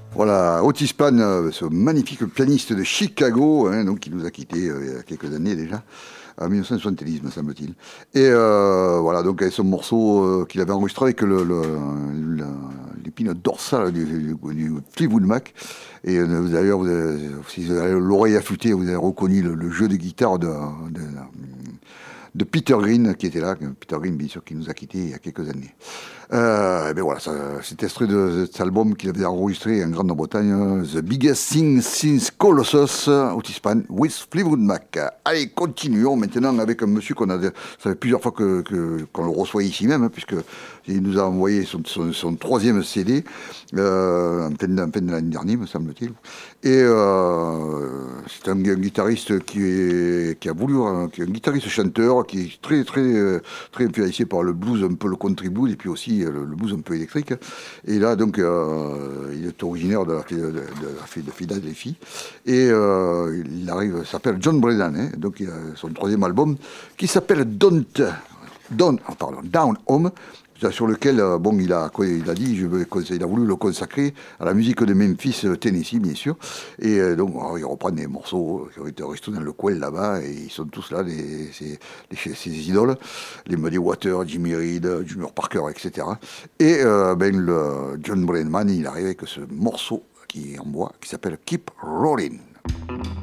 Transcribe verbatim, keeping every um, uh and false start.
Voilà, Otis Spann, euh, ce magnifique pianiste de Chicago, hein, donc, qui nous a quittés euh, il y a quelques années déjà, en dix-neuf cent soixante-dix, me semble-t-il. Et euh, voilà, donc avec son morceau euh, qu'il avait enregistré avec le, le, le- l'épine dorsale du, du, du Fleetwood Mac. Et euh, d'ailleurs, vous avez- si vous avez l'oreille affûtée, vous avez reconnu le, le jeu de guitare de, de, de Peter Green qui était là. Peter Green, bien sûr, qui nous a quittés il y a quelques années. Euh, et ben voilà, ça, c'est extrait de cet album qu'il avait enregistré en Grande-Bretagne, The Biggest Thing Since Colossus, Otis Spann, with Fleetwood Mac. Allez, continuons maintenant avec un monsieur qu'on a, ça fait plusieurs fois que, que- qu'on le reçoit ici même, hein, puisque il nous a envoyé son, son- son troisième C D euh, en pleine, en pleine l'année dernière, me semble-t-il. Et euh, c'est un, un guitariste qui, est, qui a voulu, hein, qui est un guitariste chanteur, qui est très très euh, très influencé par le blues, un peu le country blues, et puis aussi euh, le, le blues un peu électrique. Et là, donc, euh, il est originaire de la, de, de, de la de Philadelphie. Et euh, il arrive, s'appelle John Brennan, hein, donc il a son troisième album, qui s'appelle Don't, Don't, oh, pardon, Down Home, sur lequel, euh, bon, il a, quoi, il a dit, je veux, il a voulu le consacrer à la musique de Memphis, Tennessee, bien sûr. Et euh, donc, alors, il reprend des morceaux qui ont été enregistrés dans le coin là-bas, et ils sont tous là, les, ces, les, ces idoles, les Muddy Waters, Jimmy Reed, Junior Parker, et cetera. Et euh, ben, le John Brennan, il arrive avec ce morceau qui est en bois, qui s'appelle Keep Rolling.